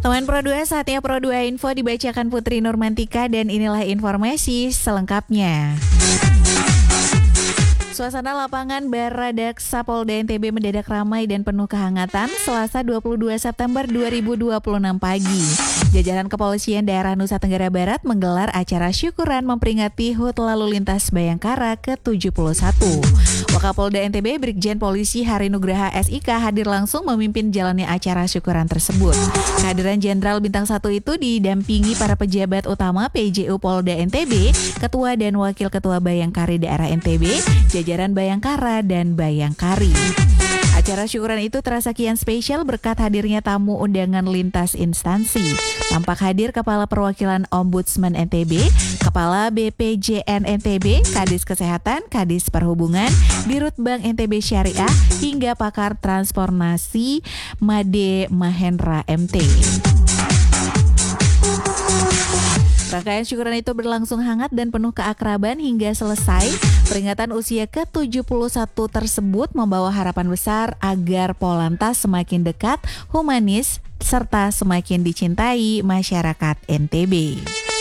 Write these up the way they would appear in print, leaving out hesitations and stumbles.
Teman Pro 2, saatnya Pro 2 Info dibacakan Putri Nurmantika dan inilah informasi selengkapnya. Suasana lapangan Baradaksa Polda NTB mendadak ramai dan penuh kehangatan Selasa 22 September 2026 pagi. Jajaran Kepolisian Daerah Nusa Tenggara Barat menggelar acara syukuran memperingati HUT Lalu Lintas Bayangkara ke-71. Wakapolda NTB Brigjen Polisi Hari Nugraha SIK hadir langsung memimpin jalannya acara syukuran tersebut. Kehadiran Jenderal Bintang 1 itu didampingi para pejabat utama PJU Polda NTB, Ketua dan Wakil Ketua Bayangkari Daerah NTB, jajaran Bayangkara dan Bayangkari. Acara syukuran itu terasa kian spesial berkat hadirnya tamu undangan lintas instansi. Tampak hadir Kepala Perwakilan Ombudsman NTB, Kepala BPJN NTB, Kadis Kesehatan, Kadis Perhubungan, Dirut Bank NTB Syariah, hingga pakar transportasi Made Mahendra MT. Rangkaian syukuran itu berlangsung hangat dan penuh keakraban hingga selesai. Peringatan usia ke-71 tersebut membawa harapan besar agar Polantas semakin dekat, humanis, serta semakin dicintai masyarakat NTB.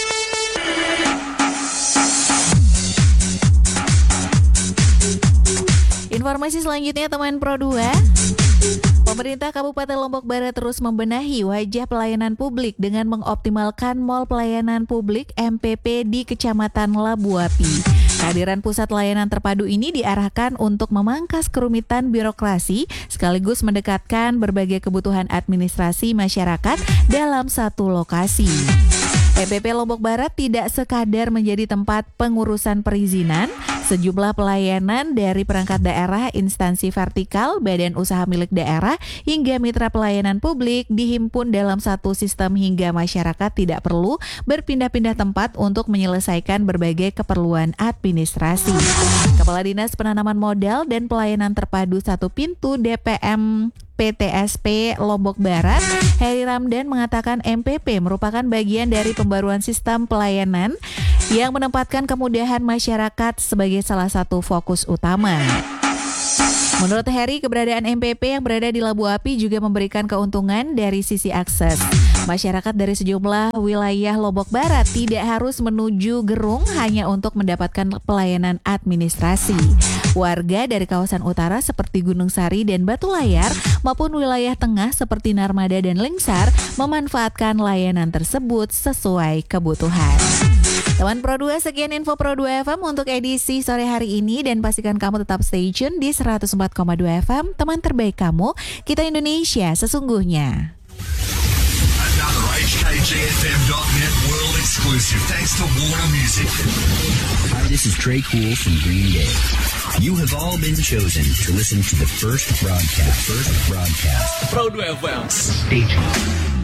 Informasi selanjutnya teman Pro 2. Pemerintah Kabupaten Lombok Barat terus membenahi wajah pelayanan publik dengan mengoptimalkan Mall Pelayanan Publik MPP di Kecamatan Labu Api. Kehadiran pusat layanan terpadu ini diarahkan untuk memangkas kerumitan birokrasi sekaligus mendekatkan berbagai kebutuhan administrasi masyarakat dalam satu lokasi. MPP Lombok Barat tidak sekadar menjadi tempat pengurusan perizinan, sejumlah pelayanan dari perangkat daerah, instansi vertikal, badan usaha milik daerah, hingga mitra pelayanan publik dihimpun dalam satu sistem hingga masyarakat tidak perlu berpindah-pindah tempat untuk menyelesaikan berbagai keperluan administrasi. Kepala Dinas Penanaman Modal dan Pelayanan Terpadu Satu Pintu DPM PTSP Lombok Barat, Heri Ramdan mengatakan MPP merupakan bagian dari pembaruan sistem pelayanan yang menempatkan kemudahan masyarakat sebagai salah satu fokus utama. Menurut Heri, keberadaan MPP yang berada di Labu Api juga memberikan keuntungan dari sisi akses. Masyarakat dari sejumlah wilayah Lombok Barat tidak harus menuju Gerung hanya untuk mendapatkan pelayanan administrasi. Warga dari kawasan utara seperti Gunung Sari dan Batu Layar maupun wilayah tengah seperti Narmada dan Lingsar memanfaatkan layanan tersebut sesuai kebutuhan. Teman Pro 2, sekian info Pro 2 FM untuk edisi sore hari ini dan pastikan kamu tetap stay tune di 104,2 FM, teman terbaik kamu, kita Indonesia sesungguhnya. Another HKGFM.net world exclusive thanks to Warner Music. Hi, this is Trey Cool from Green Day. You have all been chosen to listen to the first broadcast. Pro 2 FM. Stay tuned.